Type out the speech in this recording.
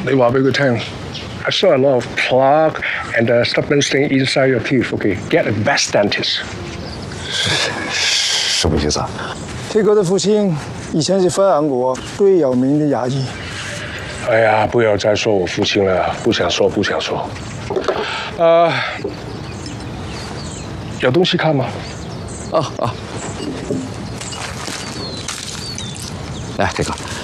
你話俾佢聽。I saw a lot of plaque and stubborn stain inside your teeth. Okay, get the best dentist. 什么意思啊？ 铁哥的父亲以前是芬兰国最有名的牙医。 哎呀，不要再说我父亲了，不想说，不想说。有东西看吗？ 啊。来，这个。